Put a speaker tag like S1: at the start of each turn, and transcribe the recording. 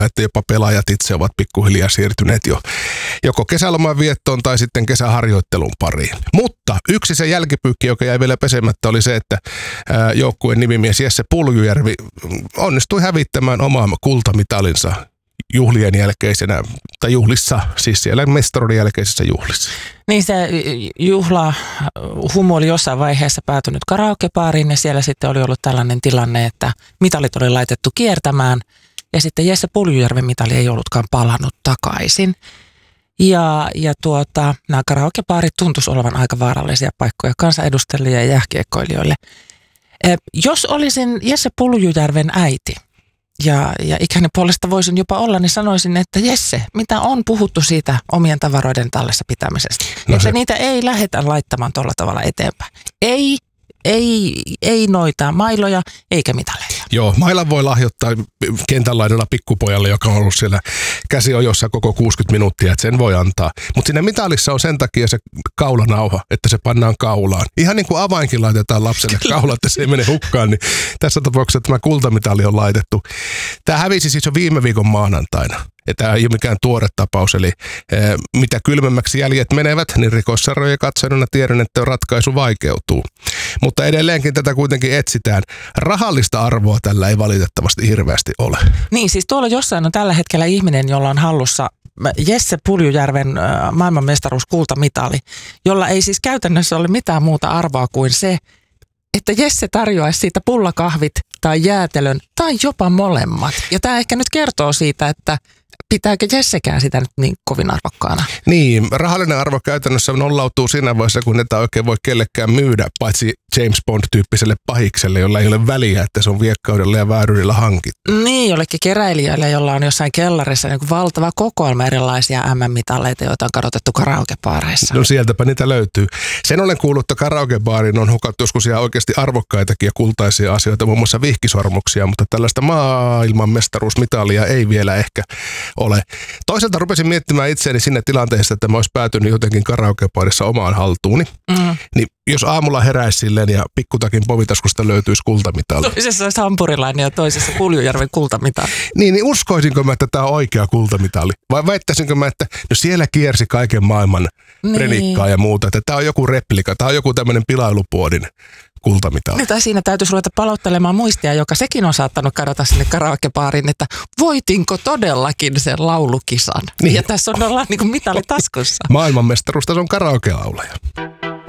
S1: että jopa pelaajat itse ovat pikkuhiljaa siirtyneet jo joko kesäloman viettoon tai sitten kesäharjoittelun pariin. Mutta yksi se jälkipyykki, joka jäi vielä pesemättä, oli se, että joukkueen nimimies Jesse Puljujärvi onnistui hävittämään oman kultamitalinsa juhlien jälkeisenä, tai juhlissa, siis siellä mestaruuden jälkeisessä juhlissa.
S2: Niin se juhlahumu oli jossain vaiheessa päätynyt karaokebaariin ja siellä sitten oli ollut tällainen tilanne, että mitalit oli laitettu kiertämään ja sitten Jesse Puljujärven mitali ei ollutkaan palannut takaisin. Ja nämä karaokebaarit tuntuisi olevan aika vaarallisia paikkoja kansanedustajille ja jääkiekkoilijoille. Jos olisin Jesse Puljujärven äiti, ja ikäni puolesta voisin jopa olla, niin sanoisin, että Jesse, mitä on puhuttu siitä omien tavaroiden tallessa pitämisestä? No että niitä ei lähdetä laittamaan tuolla tavalla eteenpäin. Ei noita mailoja eikä mitaleja.
S1: Joo, mailan voi lahjoittaa kentän laidalla pikkupojalle, joka on ollut siellä käsiojossa koko 60 minuuttia, että sen voi antaa. Mutta siinä mitalissa on sen takia se kaulanauha, että se pannaan kaulaan. Ihan niin kuin avainkin laitetaan lapselle kaula, että se ei mene hukkaan, niin tässä tapauksessa tämä kultamitali on laitettu. Tämä hävisi siis jo viime viikon maanantaina. Ja tämä ei ole mikään tuore tapaus, eli mitä kylmemmäksi jäljet menevät, niin rikossarjojen katsojana tiedän, että ratkaisu vaikeutuu. Mutta edelleenkin tätä kuitenkin etsitään. Rahallista arvoa tällä ei valitettavasti hirveästi ole.
S2: Niin, siis tuolla jossain on tällä hetkellä ihminen, jolla on hallussa Jesse Puljujärven maailmanmestaruuskultamitali, jolla ei siis käytännössä ole mitään muuta arvoa kuin se, että Jesse tarjoaisi siitä pullakahvit tai jäätelön tai jopa molemmat. Ja tämä ehkä nyt kertoo siitä, että pitääkö Jessekään sitä nyt niin kovin arvokkaana?
S1: Niin, rahallinen arvo käytännössä nollautuu siinä vaiheessa, kun näitä oikein voi kellekään myydä, paitsi James Bond-tyyppiselle pahikselle, jolla ei ole väliä, että se on viekkaudella ja vääryydellä hankittu.
S2: Niin, jollekin keräilijöille, jolla on jossain kellarissa niin kuin valtava kokoelma erilaisia MM-mitaleita, joita on kadotettu karaokebaareissa.
S1: No sieltäpä niitä löytyy. Sen olen kuullut, että karaokebaariin on hukattu joskus ihan oikeasti arvokkaitakin ja kultaisia asioita, muun muassa vihkisormuksia, mutta tällaista maailmanmestaruusmitalia ei vielä ehkä ole. Toisaalta rupesin miettimään itseäni siinä tilanteessa, että mä olisi päätynyt jotenkin karaokebaarissa omaan haltuuni. Niin jos aamulla heräisi silleen ja pikkutakin povitaskusta löytyisi kultamitali.
S2: Toisessa olisi hampurilainen ja toisessa Puljujärven kultamitali.
S1: Niin uskoisinko mä, että tämä on oikea kultamitali? Vai väittäisinkö mä, että no siellä kiersi kaiken maailman relikkaa ja muuta, että tämä on joku replika, tämä on joku tämmöinen pilailupuodin kultamitali.
S2: Niin, tai siinä täytyisi ruveta palauttelemaan muistia, joka sekin on saattanut kadota sinne karaokebaariin, että voitinko todellakin sen laulukisan? Niin. Ja tässä on ollaan niin kuin mitali taskussa.
S1: Maailmanmestaruustason karaoke-laulaja.